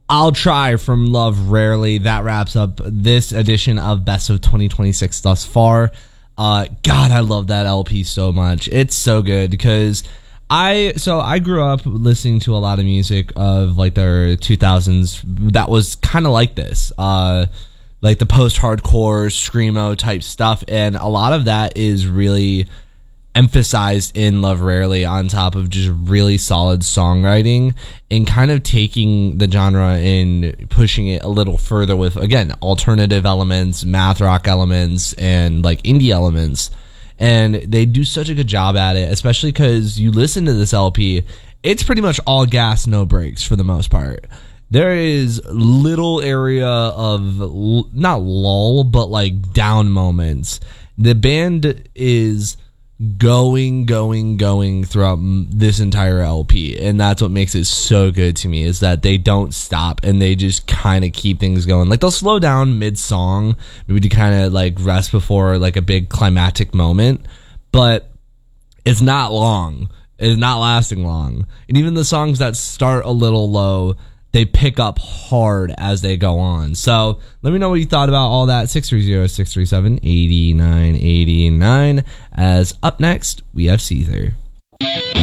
I'll Try from Love Rarely. That wraps up this edition of Best of 2026 thus far. God, I love that LP so much. It's so good because I grew up listening to a lot of music of like their 2000s that was kind of like this. Like the post-hardcore, screamo type stuff, and a lot of that is really emphasized in Love Rarely on top of just really solid songwriting and kind of taking the genre and pushing it a little further with, again, alternative elements, math rock elements, and like indie elements. And they do such a good job at it, especially because you listen to this LP, it's pretty much all gas, no brakes for the most part. There is little area of not lull, but like down moments. The band is going throughout this entire LP, and that's what makes it so good to me, is that they don't stop and they just kind of keep things going. Like they'll slow down mid-song, maybe to kind of like rest before like a big climactic moment, but it's not long. It's not lasting long. And even the songs that start a little low, they pick up hard as they go on. So let me know what you thought about all that. 630-637-8989. As up next, we have Caesar.